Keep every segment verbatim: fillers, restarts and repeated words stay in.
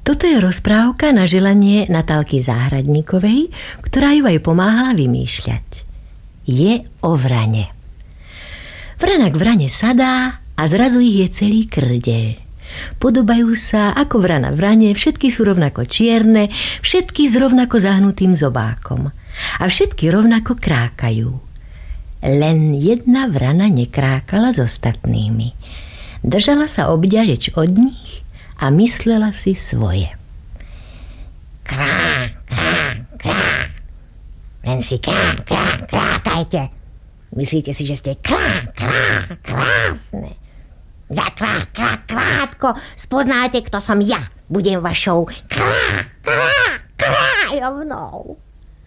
Toto je rozprávka na želanie Natálky Záhradníkovej, ktorá ju aj pomáhala vymýšľať. Je o vrane. Vrana k vrane sadá a zrazu ich je celý krdeľ. Podobajú sa ako vrana vrane, všetky sú rovnako čierne, všetky s rovnako zahnutým zobákom a všetky rovnako krákajú. Len jedna vrana nekrákala s ostatnými. Držala sa obďaleč od nich a myslela si svoje. Krá, krá, krá. Len si krá, krá, krákajte. Myslíte si, že ste krá, krá, krásne. Za krá, krá, krátko spoznáte, kto som ja. Budem vašou krá, krá, krájovnou.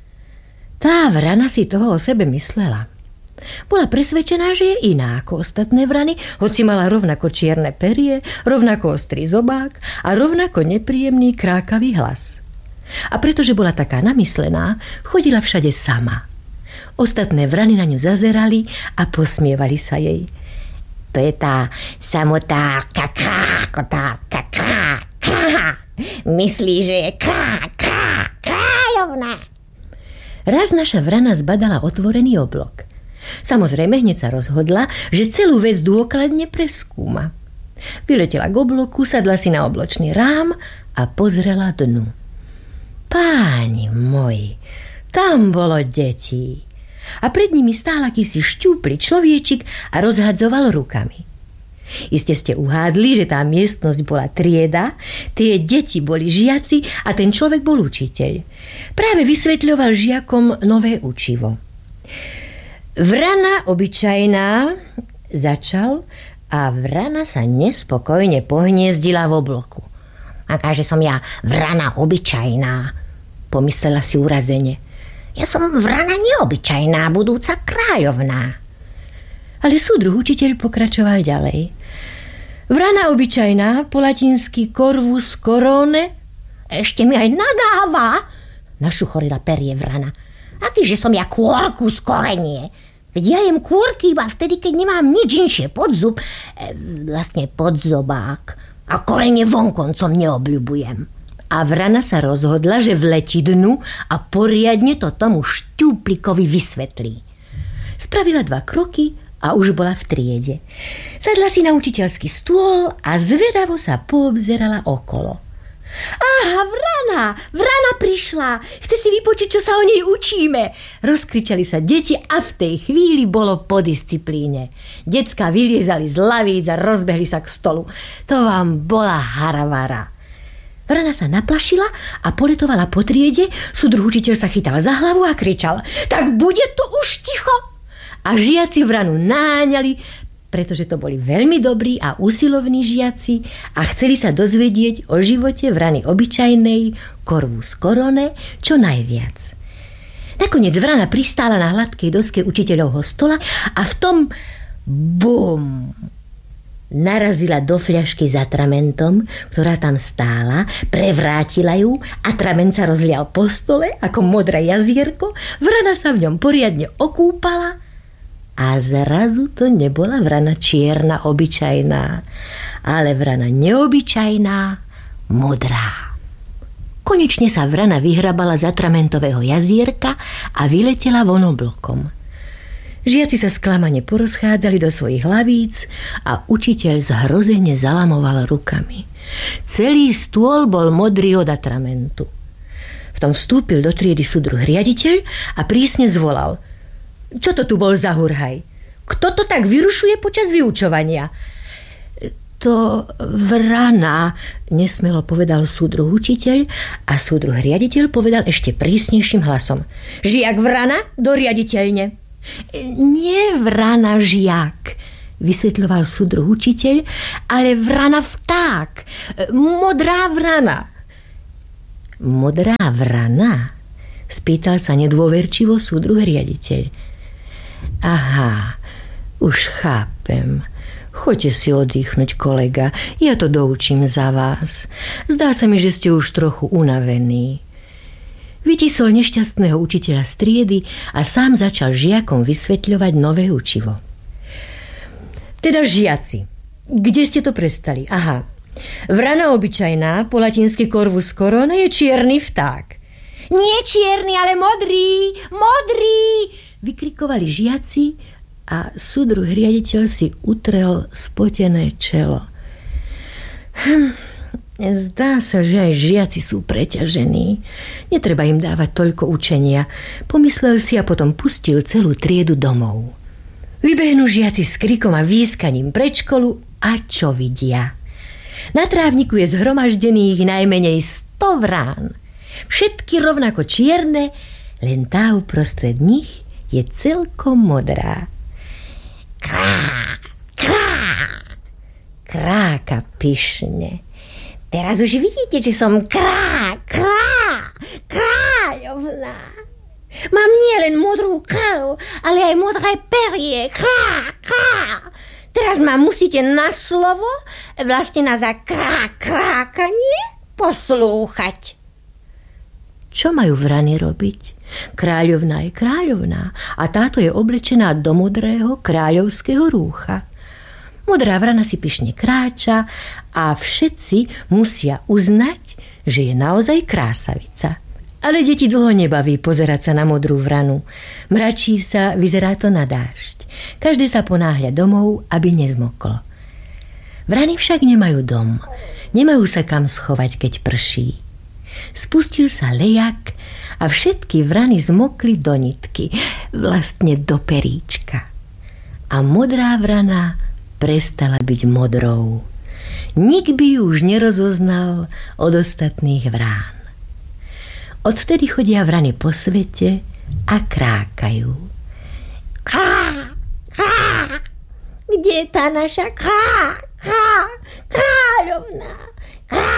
Tá vrana si toho o sebe myslela. Bola presvedčená, že je iná ako ostatné vrany, hoci mala rovnako čierne perie, rovnako ostrý zobák a rovnako nepríjemný krákavý hlas. A pretože bola taká namyslená, chodila všade sama. Ostatné vrany na ňu zazerali a posmievali sa jej. To je tá samotá kakrá, kotá kakrá, krá. Myslí, že je krá, krá, krájovná. Raz naša vrana zbadala otvorený oblok. Samozrejme hneď sa rozhodla, že celú vec dôkladne preskúma. Vyletela k obloku, sadla si na obločný rám a pozrela dnu. Páni moji, tam bolo detí. A pred nimi stál akýsi šťúply človečik a rozhadzoval rukami. Iste ste uhádli, že tá miestnosť bola trieda, tie deti boli žiaci a ten človek bol učiteľ. Práve vysvetľoval žiakom nové učivo. Vrana obyčajná, začal, a vrana sa nespokojne pohniezdila v obloku. Akáže som ja vrana obyčajná, pomyslela si urazene. Ja som vrana neobyčajná, budúca krájovná. Ale súdruh učiteľ pokračoval ďalej. Vrana obyčajná, po latinsky corvus corone. Ešte mi aj nadáva, našuchorila perie vrana. Akýže som ja kôrku z korenie. Veď ja jem kôrky iba vtedy, keď nemám nič inšie pod zub, e, vlastne pod zobák. A korenie vonkoncom neobľubujem. A vrana sa rozhodla, že vletí dnu a poriadne to tomu šťúplikovi vysvetlí. Spravila dva kroky a už bola v triede. Sadla si na učiteľský stôl a zvedavo sa poobzerala okolo. Aha, vrana, vrana prišla. Chce si vypočuť, čo sa o nej učíme. Rozkričali sa deti a v tej chvíli bolo po disciplíne. Decká vyliezali z lavíc a rozbehli sa k stolu. To vám bola haravara. Vrana sa naplašila a poletovala po triede, súdruh učiteľ sa chytal za hlavu a kričal: tak bude tu už ticho! A žiaci vranu náňali, pretože to boli veľmi dobrí a usilovní žiaci a chceli sa dozvedieť o živote vrany obyčajnej corvus corone čo najviac. Nakoniec vrana pristála na hladkej doske učiteľovho stola a v tom bum! Narazila do fľašky s atramentom, ktorá tam stála, prevrátila ju, atrament sa rozlial po stole ako modré jazierko, vrana sa v ňom poriadne okúpala a zrazu to nebola vrana čierna obyčajná, ale vrana neobyčajná, modrá. Konečne sa vrana vyhrabala z atramentového jazierka a vyletela von oblokom. Žiaci sa sklamane porozchádzali do svojich hlavíc a učiteľ zhrozene zalamoval rukami. Celý stôl bol modrý od atramentu. V tom vstúpil do triedy súdruh riaditeľ a prísne zvolal: čo to tu bol za hurhaj? Kto to tak vyrušuje počas vyučovania? To vrana, nesmelo povedal súdruh učiteľ a súdruh riaditeľ povedal ešte prísnejším hlasom: žiak vrana, do riaditeľne. Nie vrana žiak, vysvetľoval súdruh učiteľ, ale vrana vták, modrá vrana. Modrá vrana? Spýtal sa nedôverčivo súdruh riaditeľ. Aha, už chápem. Choďte si oddychnúť, kolega, ja to doučím za vás. Zdá sa mi, že ste už trochu unavení. Vytisol nešťastného učiteľa z triedy a sám začal žiakom vysvetľovať nové učivo. Teda žiaci, kde ste to prestali? Aha, Vrana obyčajná, po latinsky corvus corona, je čierny vták. Nie čierny, ale modrý, modrý, vykrikovali žiaci a súdruh riaditeľ si utrel spotené čelo. Hm, zdá sa, že aj žiaci sú preťažení. Netreba im dávať toľko učenia, pomyslel si a potom pustil celú triedu domov. Vybehnú žiaci s krikom a výskaním pred školu a čo vidia? Na trávniku je zhromaždených najmenej sto vrán. Všetky rovnako čierne, len tá uprostred nich je celkom modrá. Krá, krá, kráka pyšne. Teraz už vidíte, že som krá, krá, kráľovná. Mám nie len modrú krv, ale aj modré perie. Krá, krá. Teraz ma musíte na slovo, vlastne na za krá, krákanie poslúchať. Čo majú vrany robiť? Kráľovná je kráľovná a táto je oblečená do modrého kráľovského rúcha. Modrá vrana si pyšne kráča a všetci musia uznať, že je naozaj krásavica. Ale deti dlho nebaví pozerať sa na modrú vranu. Mračí sa, vyzerá to na dážď. Každý sa ponáhľa domov, aby nezmoklo. Vrany však nemajú dom. Nemajú sa kam schovať, keď prší. Spustil sa lejak a všetky vrany zmokli do nitky, vlastne do períčka. A modrá vrana prestala byť modrou. Nik by ju už nerozoznal od ostatných vrán. Odvtedy chodia vrany po svete a krákajú. Krá, krá, kde je tá naša krá, krá, kráľovná? Krá,